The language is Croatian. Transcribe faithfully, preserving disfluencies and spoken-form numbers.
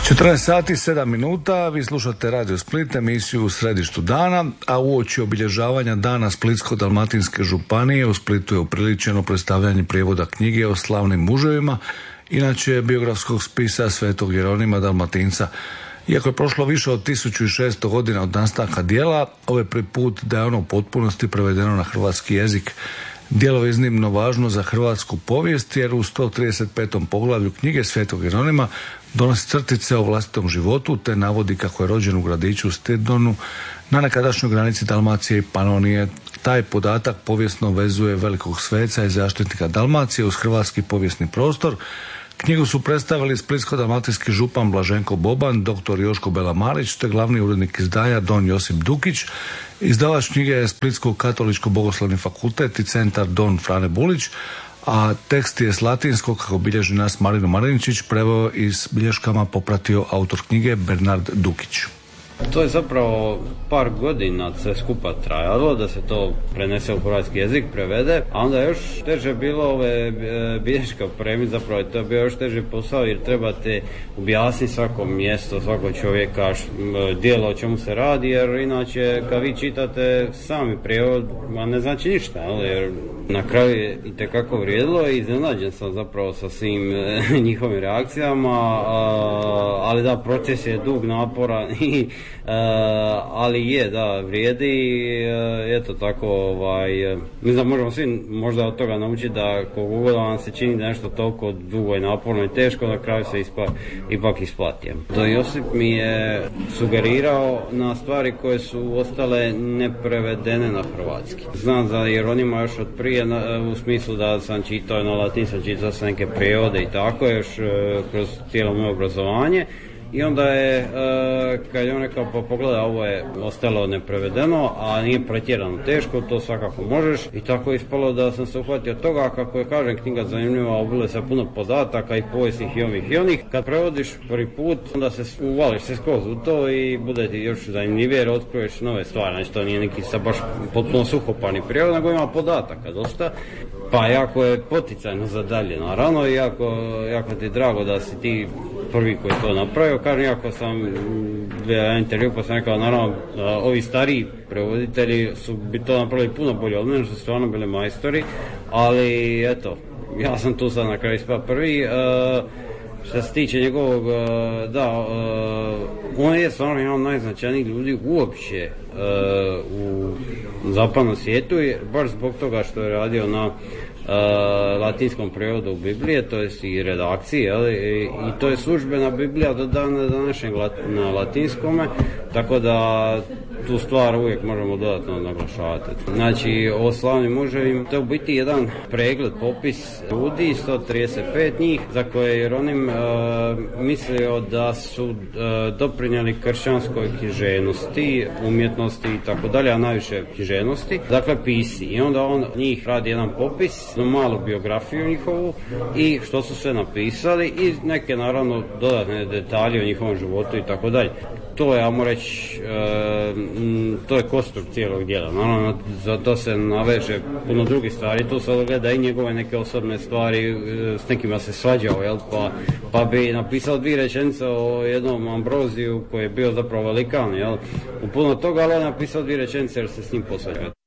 četrnaest sati sedam minuta, vi slušate Radio Split, emisiju u središtu dana, a uoči obilježavanja dana Splitsko-dalmatinske županije u Splitu je upriličeno predstavljanje prijevoda knjige o slavnim muževima, inače biografskog spisa Svetog Jeronima Dalmatinca. Iako je prošlo više od tisuću šesto godina od nastanka dijela, ovo je prvi put da je ono u potpunosti prevedeno na hrvatski jezik. Djelo je iznimno važno za hrvatsku povijest jer u sto trideset petom poglavlju knjige Svetog Jeronima donosi crtice o vlastitom životu te navodi kako je rođen u gradiću Stirdonu na nekadašnjoj granici Dalmacije i Panonije. Taj podatak povijesno vezuje velikog sveca i zaštitnika Dalmacije uz hrvatski povijesni prostor. Knjigu su predstavili splitsko-dalmatinski župan Blaženko Boban, doktor Joško Belamarić te glavni urednik izdanja Don Josip Dukić. Izdavač knjige je Splitsko-katoličko bogoslovni fakultet i centar Don Frane Bulić, a tekst je s latinskog, kako bilježi nas Marino Mariničić, preveo i s bilješkama popratio autor knjige Bernard Dukić. To je zapravo par godina sve skupa trajalo da se to prenese u hrvatski jezik, prevede, a onda još teže bilo ove bilješke opremiti, zapravo to je bio još teži posao jer trebate objasniti svako mjesto, svako čovjeka, djelo o čemu se radi, jer inače kad vi čitate sami prijevod, ma ne znači ništa, jer na kraju je itekako vrijedilo i iznenađen sam zapravo sa svim njihovim reakcijama, ali da, proces je dug, naporan i Uh, ali je, da, vrijedi i uh, eto tako, ovaj, uh, mislim da možemo svi možda od toga naučiti da koliko god vam se čini da nešto toliko dugo i naporno i teško, na kraju se ispa, ipak isplati. To Josip mi je sugerirao na stvari koje su ostale neprevedene na hrvatski. Znam za Jeronima još od prije, na, u smislu da sam čitao na latin, sam čitao sam neke prijevode i tako, još uh, kroz cijelo moje obrazovanje. I onda je, e, kad je on rekao, pa pogledaj, ovo je ostalo neprevedeno, a nije pretjerano teško, to svakako možeš. I tako je ispalo da sam se uhvatio toga, kako je, kažem, knjiga zanimljiva, obile se puno podataka i povijesnih i ovih i onih. Kad prevodiš prvi put, onda se uvališ se skroz u to i bude ti još zanimljivije jer otkruješ nove stvari. Znači, to nije neki sad baš potpuno suhopani prijevod, nego ima podataka dosta. Pa jako je poticajno za dalje, naravno, i jako, jako ti je drago da si ti prvi koji to napravio. Kažem, jako sam gledao intervju pa sam rekao, naravno, ovi stariji prevoditelji su bi to napravili puno bolje od mene, što su stvarno bili majstori, ali eto, ja sam tu sad na kraju ispao prvi. E, što se tiče njegovog, da, on je stvarno jedan od najznačajnijih ljudi uopće u zapadnom svijetu, baš zbog toga što je radio na Uh, latinskom prijevodu Biblije, to jest i redakciji, jel? I, i to je službena Biblija do dana današnjeg na latinskome, tako da tu stvar uvijek možemo dodatno naglašavati. Znači, o slavnim muževima, to je u biti jedan pregled, popis ljudi, sto trideset pet njih, za koje je Jeronim uh, mislio da su uh, doprinijeli kršćanskoj književnosti, umjetnosti i tako dalje, a najviše književnosti, dakle pisci. I onda on njih radi jedan popis, malu biografiju njihovu i što su sve napisali i neke naravno dodatne detalje o njihovom životu i tako dalje. To je, ajmo reći, e, to je kostur cijelog djela. Naravno, za to se naveže puno drugih stvari. Tu se gleda i njegove neke osobne stvari, e, s nekima se svađao, jel? Pa, pa bi napisao dvije rečenice o jednom Ambroziju koji je bio zapravo velikan, jel? U puno toga, ali je napisao dvije rečenice jer se s njim posvađao.